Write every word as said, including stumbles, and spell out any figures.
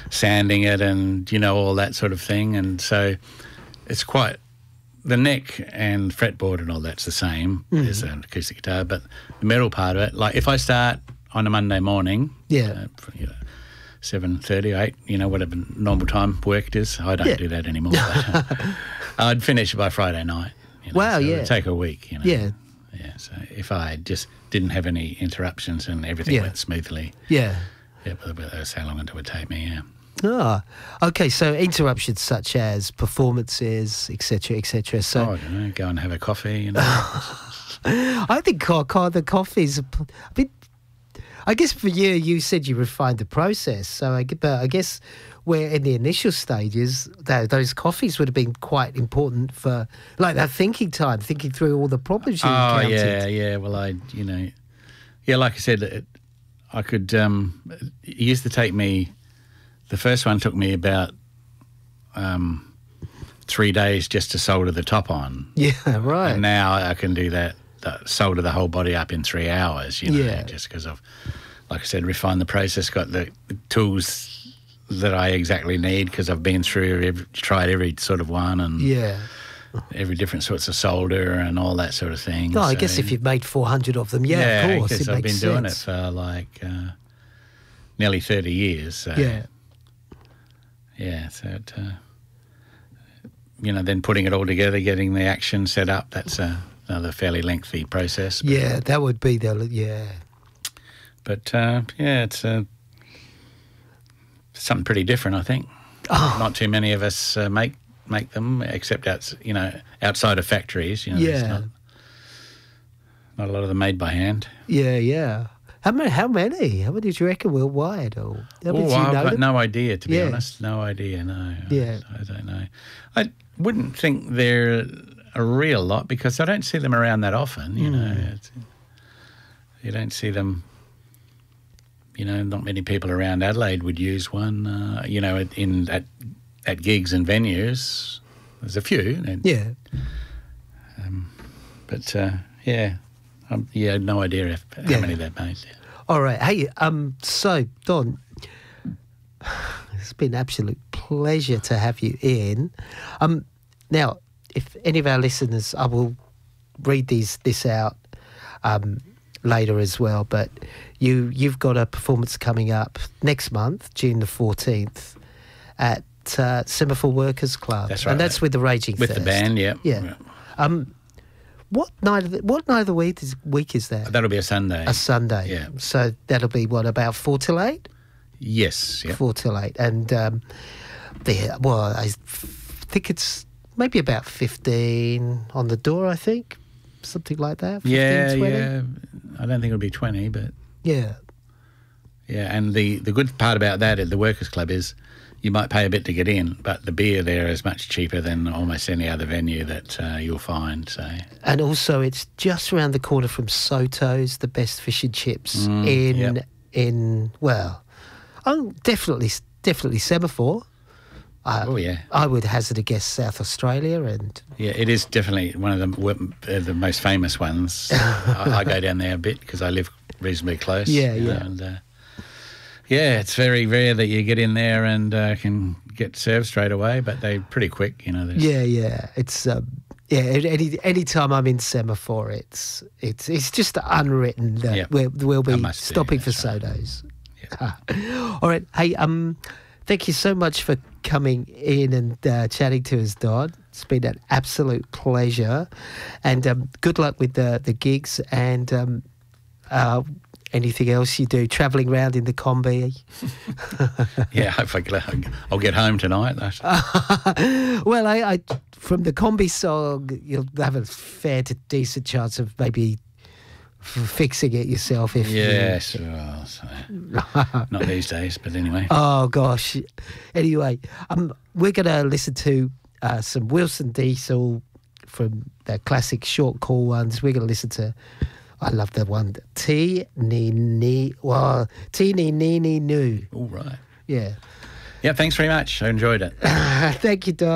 sanding it and, you know, all that sort of thing. And so it's quite, the neck and fretboard and all that's the same mm. as an acoustic guitar, but the metal part of it, like if I start on a Monday morning, yeah, uh, you know, seven thirty, eight, you know, whatever normal time work it is, I don't yeah. do that anymore. But, uh, I'd finish by Friday night. You know, wow, so yeah. It'd take a week, you know. Yeah. Yeah, so if I just didn't have any interruptions and everything yeah. went smoothly, yeah, yeah, that's how long it would take me, yeah. Ah, okay, so interruptions such as performances, et cetera, et cetera. So, oh, I don't know, go and have a coffee, you know. I think co- co- the coffee's a bit, I guess for you, you said you refined the process, so I, but I guess where in the initial stages, that, those coffees would have been quite important for, like that thinking time, thinking through all the problems you oh, encountered. yeah, yeah, well, I, you know, yeah, like I said, it, I could, um, it used to take me, the first one took me about um, three days just to solder the top on. Yeah, right. And now I can do that, that solder the whole body up in three hours, you know, yeah. just because I've, like I said, refined the process, got the, the tools that I exactly need because I've been through, every, tried every sort of one and yeah. every different sorts of solder and all that sort of thing. No, I so, guess if you've made four hundred of them, yeah, yeah of course, I guess it I've makes been doing it sense. for like uh, nearly thirty years. So, yeah. Yeah, so, it, uh, you know, then putting it all together, getting the action set up, that's uh, another fairly lengthy process. But, yeah, that would be the, yeah. But, uh, yeah, it's uh, something pretty different, I think. Oh. Not too many of us uh, make make them, except out, you know, outside of factories. You know, yeah. there's not, not a lot of them made by hand. Yeah, yeah. How many? How many? How many do you reckon worldwide? Or how many Oh, do you I've know got them? no idea, to be Yeah. honest. No idea, no. Yeah. I, I don't know. I wouldn't think they're a real lot because I don't see them around that often, you Mm. know. It's, you don't see them, you know, not many people around Adelaide would use one, uh, you know, in, in at, at gigs and venues. There's a few. And, Yeah. Um, but, uh, yeah, um, yeah, no idea if, how Yeah. many they've made. Yeah. All right. Hey, um, so Don, it's been an absolute pleasure to have you in. Um, now, if any of our listeners, I will read these this out um, later as well. But you you've got a performance coming up next month, June the fourteenth, at uh, Semaphore Workers Club. That's right. And that's with the Raging With Thirst. the band, yeah. Yeah. Um, what night of the, what night of the week is, week is that? That'll be a Sunday. A Sunday. Yeah. So that'll be, what, about four till eight? Yes, yeah. Four till eight. And, um, the, well, I think it's maybe about fifteen on the door, I think. Something like that. fifteen, Yeah, twenty? yeah. I don't think it'll be twenty, but Yeah. yeah. And the, the good part about that at the Workers Club is you might pay a bit to get in, but the beer there is much cheaper than almost any other venue that uh, you'll find. So And also, it's just around the corner from Soto's, the best fish and chips Mm, in, yep. in well, oh, definitely, definitely Semaphore. Uh, oh yeah, I would hazard a guess South Australia and... yeah. It is definitely one of the uh, the most famous ones. I, I go down there a bit because I live reasonably close. Yeah, you know, yeah. And, uh, yeah, it's very rare that you get in there and uh, can get served straight away, but they're pretty quick, you know. there's- Yeah, yeah. It's um, yeah. Any any time I'm in Semaphore, it's it's it's just unwritten that Yep. we'll, we'll I be must do, stopping for that's right. sodos. All right. Hey, um, thank you so much for coming in and uh, chatting to us, Don. It's been an absolute pleasure, and um, good luck with the the gigs and um, uh, anything else you do, travelling around in the combi. Yeah, hopefully I'll get home tonight. Well, I, I from the combi song, you'll have a fair to decent chance of maybe f- fixing it yourself. If Yes, well, so, not these days, but anyway. You, oh gosh. Anyway, um, we're going to listen to uh, some Wilson Diesel from the classic short call ones. We're going to listen to. I love the one T ni ni well T ni ni ni nu. All right. Yeah. Yeah, thanks very much. I enjoyed it. Thank you, Don.